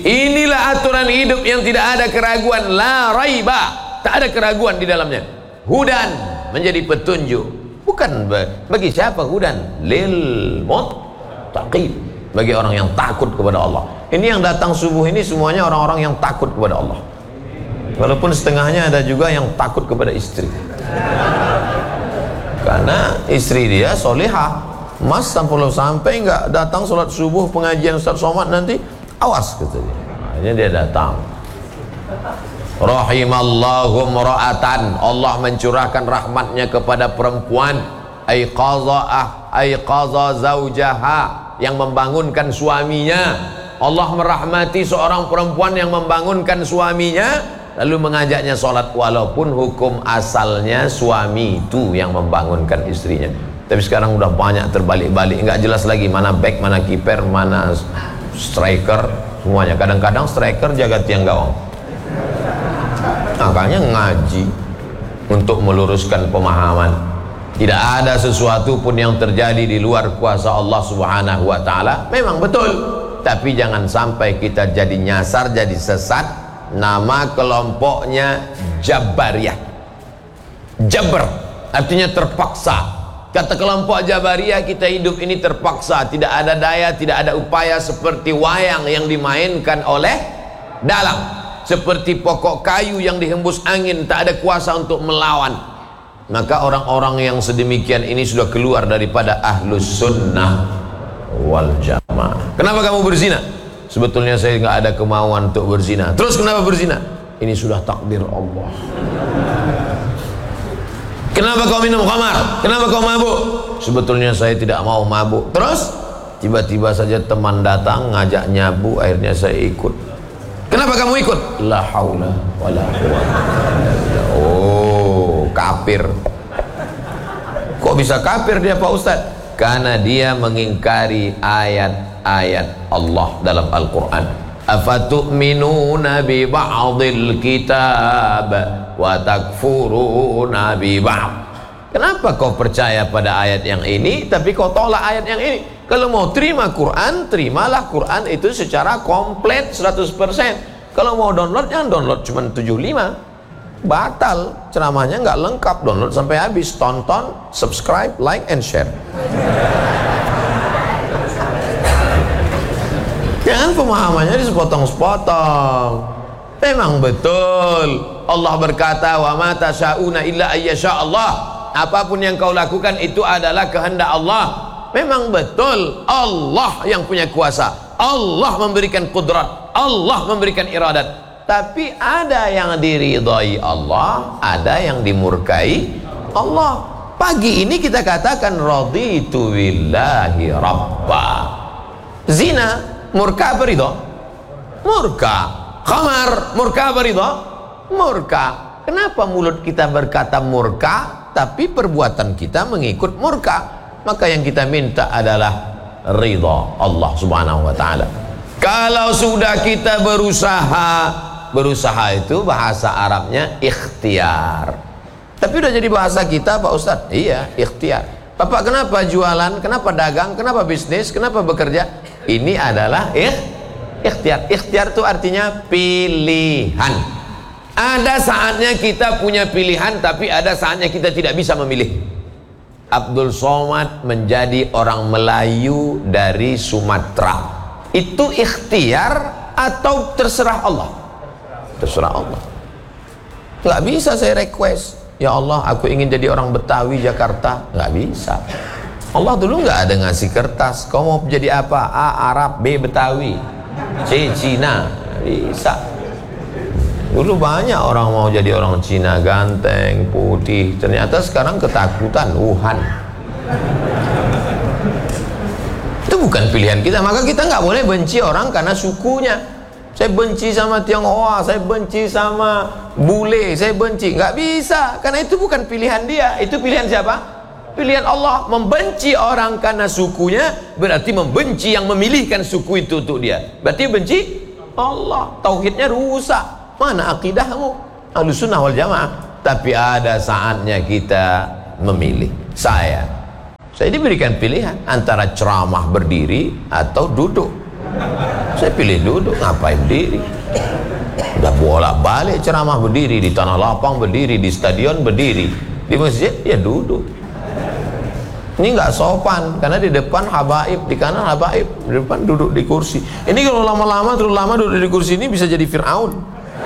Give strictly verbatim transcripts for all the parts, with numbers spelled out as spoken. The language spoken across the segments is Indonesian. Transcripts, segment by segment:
Inilah aturan hidup yang tidak ada keraguan, la raiba, tak ada keraguan di dalamnya. Hudan, menjadi petunjuk. Bukan bagi siapa hudan? Lil muttaqin, bagi orang yang takut kepada Allah. Ini yang datang subuh ini semuanya orang-orang yang takut kepada Allah. Walaupun setengahnya ada juga yang takut kepada istri, karena istri dia solehah. Mas sampai sampai nggak datang sholat subuh pengajian Ustaz Somad nanti, awas kata dia. Akhirnya dia datang. Rahimallahu mra'atan, Allah mencurahkan rahmatnya kepada perempuan, aiqaza'ah aiqaza zaujaha, yang membangunkan suaminya. Allah merahmati seorang perempuan yang membangunkan suaminya lalu mengajaknya sholat, walaupun hukum asalnya suami itu yang membangunkan istrinya. Tapi sekarang udah banyak terbalik-balik, nggak jelas lagi mana back, mana kiper, mana striker, semuanya. Kadang-kadang striker jaga tiang gawang. Makanya ngaji untuk meluruskan pemahaman. Tidak ada sesuatu pun yang terjadi di luar kuasa Allah Subhanahu wa taala. Memang betul, tapi jangan sampai kita jadi nyasar, jadi sesat. Nama kelompoknya Jabariyah. Jabr artinya terpaksa. Kata kelompok Jabariyah, kita hidup ini terpaksa, tidak ada daya, tidak ada upaya, seperti wayang yang dimainkan oleh dalang, seperti pokok kayu yang dihembus angin, tak ada kuasa untuk melawan. Maka orang-orang yang sedemikian ini sudah keluar daripada ahlus sunnah wal jamaah. Kenapa kamu berzina? Sebetulnya saya nggak ada kemauan untuk berzina. Terus kenapa berzina? Ini sudah takdir Allah. Kenapa kau minum khamar? Kenapa kau mabuk? Sebetulnya saya tidak mau mabuk. Terus tiba-tiba saja teman datang ngajak nyabu, akhirnya saya ikut. Kenapa kamu ikut? La haula wala quwwata. Oh, kafir. Kok bisa kafir dia Pak Ustaz? Karena dia mengingkari ayat-ayat Allah dalam Al-Quran. Afatu'minuna bi ba'dil kitab wa takfuruna bi ba'd. Kenapa kau percaya pada ayat yang ini tapi kau tolak ayat yang ini? Kalau mau terima Quran, terimalah Quran itu secara komplit seratus persen. Kalau mau download, jangan download cuma tujuh puluh lima. Batal, ceramahnya nggak lengkap. Download sampai habis, tonton, subscribe, like, and share. Jangan pemahamannya disepotong-sepotong. Memang betul Allah berkata, wa ma tasyauna illa ayyasha Allah. Apapun yang kau lakukan itu adalah kehendak Allah. Memang betul Allah yang punya kuasa, Allah memberikan kudrat, Allah memberikan iradat. Tapi ada yang diridhai Allah, ada yang dimurkai Allah. Pagi ini kita katakan raditu billahi rabba. Zina murka apa ridha? Murka. Khamar murka apa ridha? Murka. Kenapa mulut kita berkata murka tapi perbuatan kita mengikut murka? Maka yang kita minta adalah ridha Allah Subhanahu wa taala. Kalau sudah kita berusaha, berusaha itu bahasa Arabnya ikhtiar. Tapi udah jadi bahasa kita Pak Ustadz. Iya, ikhtiar. Bapak kenapa jualan, kenapa dagang, kenapa bisnis, kenapa bekerja? Ini adalah ikh, ikhtiar. Ikhtiar itu artinya pilihan. Ada saatnya kita punya pilihan, tapi ada saatnya kita tidak bisa memilih. Abdul Somad menjadi orang Melayu dari Sumatera. Itu ikhtiar atau terserah Allah? Terserah Allah. Nggak bisa saya request, ya Allah aku ingin jadi orang Betawi Jakarta. Nggak bisa. Allah dulu nggak ada ngasih kertas, kau mau jadi apa? A Arab, B Betawi, C Cina. Bisa. Dulu banyak orang mau jadi orang Cina, ganteng, putih. Ternyata sekarang ketakutan, Wuhan. Itu bukan pilihan kita. Maka kita nggak boleh benci orang karena sukunya. Saya benci sama Tionghoa, saya benci sama bule, saya benci. Nggak bisa, karena itu bukan pilihan dia. Itu pilihan siapa? Pilihan Allah. Membenci orang karena sukunya berarti membenci yang memilihkan suku itu untuk dia. Berarti benci Allah. Tauhidnya rusak. Mana akidahmu? Ahlussunnah wal jamaah. Tapi ada saatnya kita memilih. Saya Saya diberikan pilihan antara ceramah berdiri atau duduk. Saya pilih duduk, ngapain berdiri? Udah bolak-balik ceramah berdiri, di tanah lapang berdiri, di stadion berdiri, di masjid ya duduk. Ini nggak sopan, karena di depan habaib, di kanan habaib, di depan duduk di kursi. Ini kalau lama-lama terus lama duduk di kursi ini bisa jadi Fir'aun.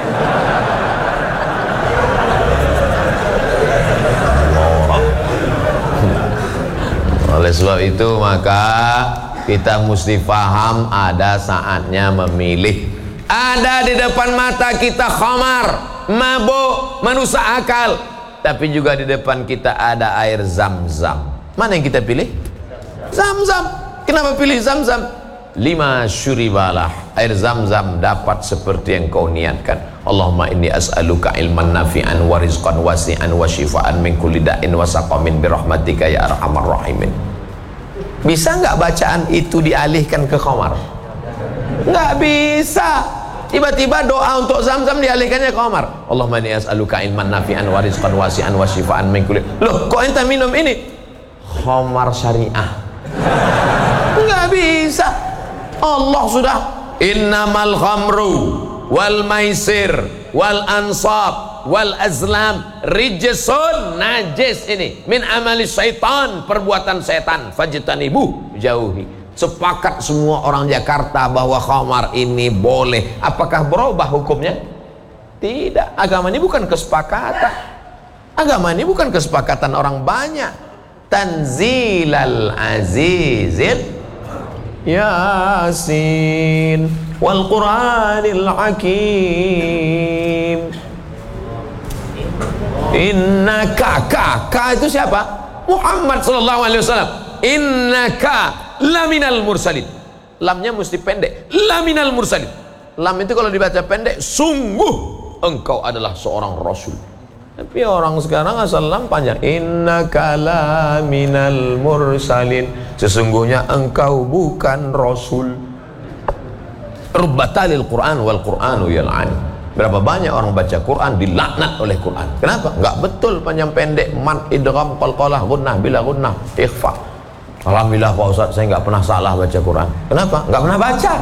Oleh sebab itu maka kita mesti paham ada saatnya memilih. Ada di depan mata kita khamar, mabuk, merusak akal, tapi juga di depan kita ada air Zam-Zam. Mana yang kita pilih? Zam-Zam. Kenapa pilih Zam-Zam? Lima syuribalah, air Zam-Zam dapat seperti yang kau niatkan. Allahumma inni as'aluka ilman nafi'an wa rizqan wasi'an wa shifaan min kulli da'in wa saqamin birahmatika ya arhamar rahimin. Bisa nggak bacaan itu dialihkan ke khamar? Nggak bisa. Tiba-tiba doa untuk Zam-Zam dialihkannya ke khamar. Allahumma inni as'aluka ilman nafi'an wa rizqan wasi'an wa shifaan min kulli. Loh, kok ente minum ini? Khamar syariah. Nggak bisa. Allah sudah, innamal khamru wal maisir wal ansab wal azlam rijsun, najis ini, min amali syaitan, perbuatan setan, fajtanibuh, jauhi. Sepakat semua orang Jakarta bahwa khamar ini boleh. Apakah berubah hukumnya? Tidak. Agama ini bukan kesepakatan. Agama ini bukan kesepakatan orang banyak. Tanzilal azizil Yasin wal Qur'anil Hakim. Innaka, ka, ka itu siapa? Muhammad sallallahu alaihi wasallam. Innaka laminal mursalin. Lamnya mesti pendek. Laminal mursalin. Lam itu kalau dibaca pendek, sungguh engkau adalah seorang rasul. Tapi orang sekarang asal lam panjang. Innaka laminal mursalin. Sesungguhnya engkau bukan rasul. Rubbatalil Quran wal Quranu yal'an. Berapa banyak orang baca Quran dilaknat oleh Quran. Kenapa? Enggak betul panjang pendek, mad, idgham, qalqalah, gunnah, bila gunnah, ikhfa. Alhamdulillah Pak Ustaz, saya enggak pernah salah baca Quran. Kenapa? Enggak pernah baca.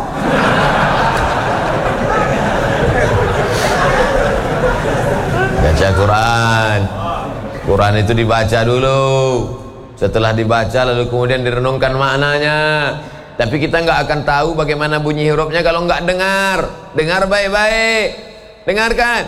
Baca Quran. Quran itu dibaca dulu. Setelah dibaca lalu kemudian direnungkan maknanya. Tapi kita nggak akan tahu bagaimana bunyi hurufnya kalau nggak dengar. Dengar baik-baik. Dengarkan.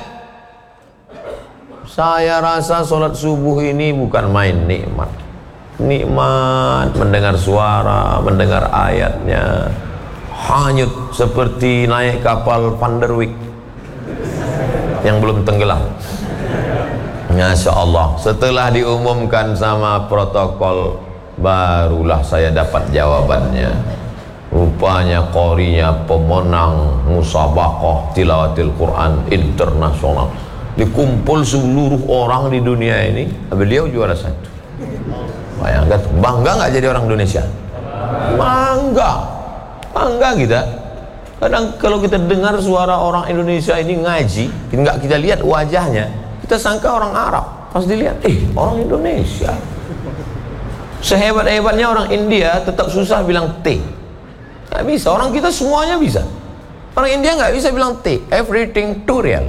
Saya rasa sholat subuh ini bukan main nikmat. Nikmat mendengar suara, mendengar ayatnya. Hanyut seperti naik kapal Van der Wijk yang belum tenggelam. Masya Allah. Setelah diumumkan sama protokol, barulah saya dapat jawabannya. Rupanya qorinya pemenang musabaqah tilawatil Quran internasional. Dikumpul seluruh orang di dunia ini, beliau juara satu. Bayangkan, bangga nggak jadi orang Indonesia? Bangga, bangga kita. Kadang kalau kita dengar suara orang Indonesia ini ngaji, nggak kita lihat wajahnya, kita sangka orang Arab. Pas dilihat, eh orang Indonesia. Sehebat-hebatnya orang India tetap susah bilang T. Nggak bisa, orang kita semuanya bisa. Orang India nggak bisa bilang T, everything too real.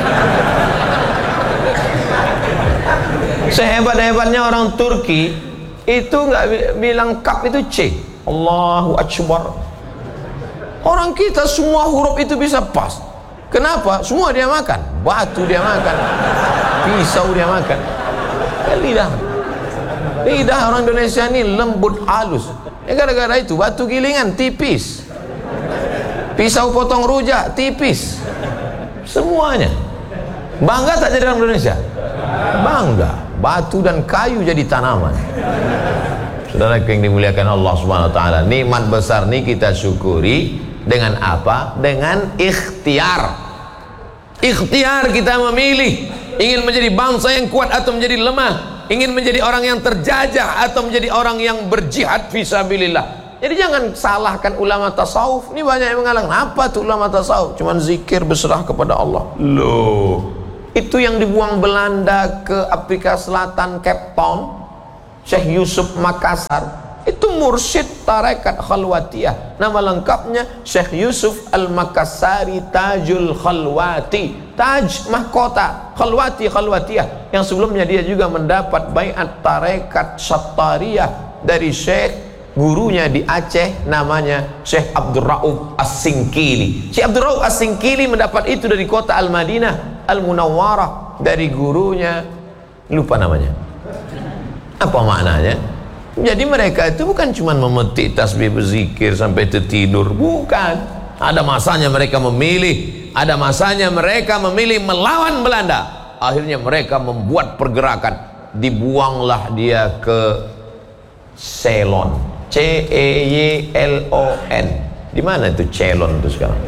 Sehebat-hebatnya orang Turki itu nggak bilang kap itu C. Allahu Akbar. Orang kita semua huruf itu bisa pas. Kenapa? Semua dia makan. Batu dia makan, pisau dia makan. Lidah, lidah orang Indonesia ini lembut halus. Ya gara-gara itu batu gilingan tipis, pisau potong rujak tipis, semuanya. Bangga tak jadi orang Indonesia? Bangga. Batu dan kayu jadi tanaman. Saudara yang dimuliakan Allah Subhanahu wa taala, nikmat besar ini kita syukuri dengan apa? Dengan ikhtiar. Ikhtiar kita memilih ingin menjadi bangsa yang kuat atau menjadi lemah, ingin menjadi orang yang terjajah atau menjadi orang yang berjihad fisabilillah. Jadi jangan salahkan ulama tasawuf. Ini banyak yang mengatakan, apa tuh ulama tasawuf? Cuman zikir berserah kepada Allah. Loh, itu yang dibuang Belanda ke Afrika Selatan, Cape Town, Syekh Yusuf Makassar. itu mursyid tarekat khalwatiyah. Nama lengkapnya Syekh Yusuf Al-Makassari Tajul Khalwati, taj mahkota, khalwati khalwatiyah, yang sebelumnya dia juga mendapat baiat tarekat Syattariyah dari Syekh gurunya di Aceh, namanya Syekh Abdul Rauf As-Singkili. Syekh Abdul Rauf As-Singkili mendapat itu dari kota Al-Madinah Al-Munawwarah, dari gurunya, lupa namanya. Apa maknanya? Jadi mereka itu bukan cuma memetik tasbih berzikir sampai tertidur, bukan. Ada masanya mereka memilih, ada masanya mereka memilih melawan Belanda. Akhirnya mereka membuat pergerakan, dibuanglah dia ke Ceylon, C E Y L O N. Di mana itu Ceylon itu sekarang?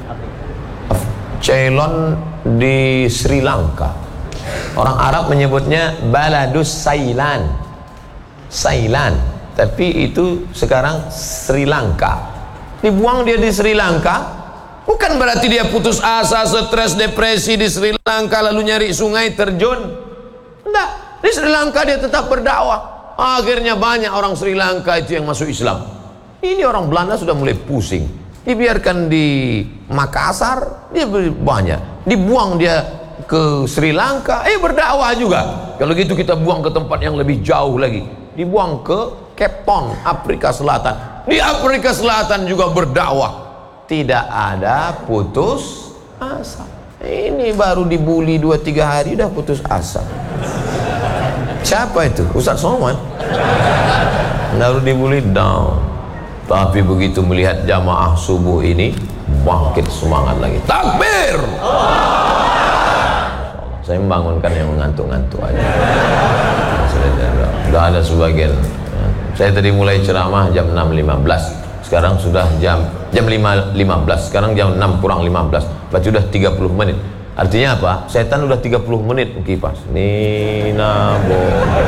Ceylon di Sri Lanka. Orang Arab menyebutnya Baladus Sailan, Sailan, tapi itu sekarang Sri Lanka. Dibuang dia di Sri Lanka, bukan berarti dia putus asa, stres, depresi di Sri Lanka lalu nyari sungai terjun. Enggak, di Sri Lanka dia tetap berdakwah. Akhirnya banyak orang Sri Lanka itu yang masuk Islam. Ini orang Belanda sudah mulai pusing. Dibiarkan di Makassar, dia banyak. Dibuang dia ke Sri Lanka, eh berdakwah juga. Kalau gitu kita buang ke tempat yang lebih jauh lagi. Dibuang ke Cape Town, Afrika Selatan. Di Afrika Selatan juga berdakwah. Tidak ada putus asa. Ini baru dibully dua tiga hari udah putus asa. Siapa itu? Ustaz Somad. Baru dibully down. Tapi begitu melihat jamaah subuh ini, bangkit semangat lagi. Takbir! Saya membangunkan yang mengantuk-ngantuk aja. Sudah ada sebagian. Saya tadi mulai ceramah jam enam lima belas. Sekarang sudah jam jam lima lima belas. Sekarang jam enam kurang lima belas. Berarti sudah tiga puluh menit. Artinya apa? Setan udah tiga puluh menit kipas. Nina bo.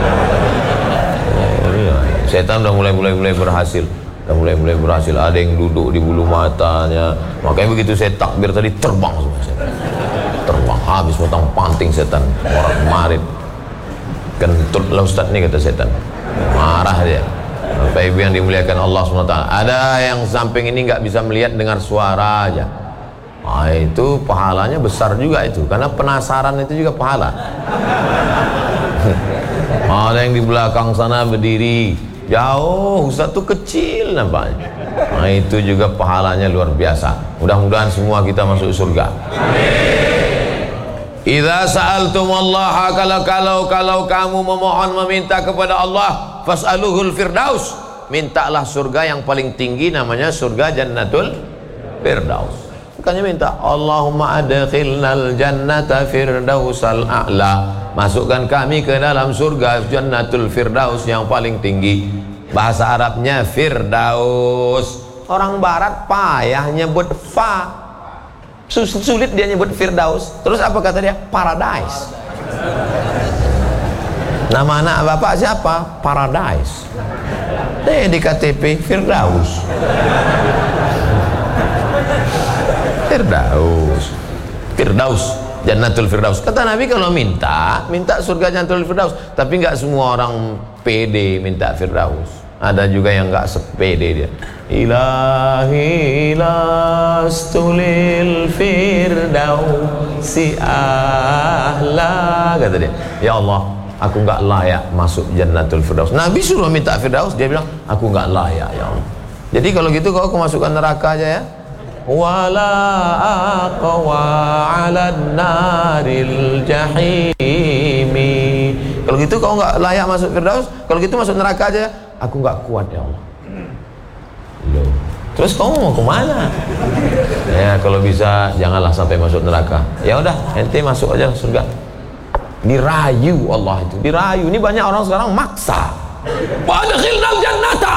Setan udah mulai mulai mulai berhasil. Udah mulai mulai berhasil. Ada yang duduk di bulu matanya. Makanya begitu saya takbir tadi terbang semua setan. Terbang habis potong panting setan. Orang kemarin kentut lah Ustaz nih, kata setan. Marah dia. Bapak Ibu yang dimuliakan Allah subhanahu wa taala, ada yang samping ini nggak bisa melihat dengar suara aja. Nah, itu pahalanya besar juga itu, karena penasaran itu juga pahala. Ada yang di belakang sana berdiri jauh, Ustaz tuh kecil nampaknya. Nah, itu juga pahalanya luar biasa. Mudah-mudahan semua kita masuk surga. Amin. Idza sa'altumullaha, kalau kalau kalau kamu memohon meminta kepada Allah, fas'aluhul firdaus, mintalah surga yang paling tinggi, namanya surga Jannatul Firdaus. Bukannya minta Allahumma adkhilnal jannata firdausal a'la, masukkan kami ke dalam surga Jannatul Firdaus yang paling tinggi. Bahasa Arabnya Firdaus. Orang barat payah nyebut fa, sulit dia nyebut Firdaus. Terus apa kata dia? Paradise. Nama anak bapak siapa? Paradise. Eh di K T P Firdaus. Firdaus. Firdaus, Jannatul Firdaus. Kata Nabi kalau minta, minta surga Jannatul Firdaus. Tapi nggak semua orang pede minta Firdaus. Ada juga yang nggak sepede dia. Ilahi lastulil firdausi ahla, kata dia. Ya Allah, aku nggak layak masuk Jannatul Firdaus. Nabi suruh minta Firdaus, dia bilang aku nggak layak ya Allah. Jadi kalau gitu kau masukkan neraka aja ya. Wala aqwa 'alan naril jahimi. Kalau gitu kau nggak layak masuk Firdaus, kalau gitu masuk neraka aja. Aku nggak kuat ya Allah. Loh. Terus kamu mau kemana? Ya kalau bisa janganlah sampai masuk neraka. Ya udah, ente masuk aja surga. Dirayu Allah itu, dirayu. Ini banyak orang sekarang maksa. Wadkhilnal jannata.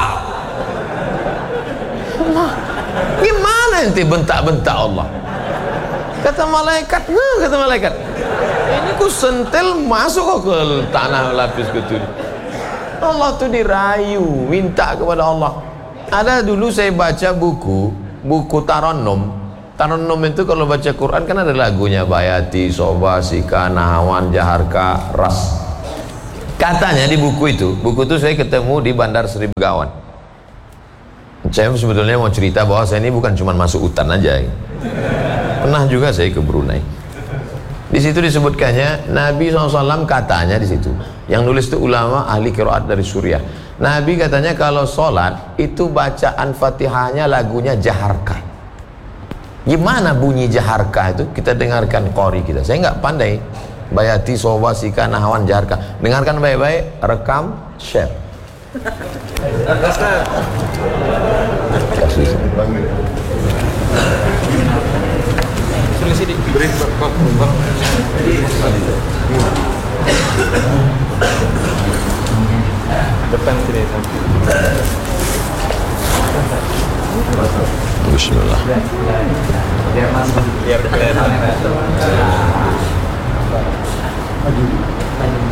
Gimana ente bentak-bentak Allah? Kata malaikat, nah kata malaikat, ini ku sentil masuk kok ke tanah lapis kutu. Allah tuh dirayu, minta kepada Allah. Ada dulu saya baca buku, buku Tarannum. Tarannum itu kalau baca Quran kan ada lagunya, Bayati, Soba, Sika, Nahawan, Jaharka, Ras. Katanya di buku itu, buku itu saya ketemu di Bandar Sri Begawan. Saya sebetulnya mau cerita bahwa saya ini bukan cuma masuk hutan aja. Pernah juga saya ke Brunei. Di situ disebutkannya Nabi shallallahu alaihi wasallam katanya di situ. Yang nulis itu ulama ahli qiraat dari Suriah. Nabi katanya kalau sholat itu bacaan Fatihahnya lagunya jaharkah. Gimana bunyi jaharkah itu? Kita dengarkan qori kita. Saya nggak pandai. Bayati sawasika nahawan jaharkah. Dengarkan baik-baik, rekam, share. Kasih. Tulis ini beri depan sini. Bismillah. Biar masuk, biar kelihatan.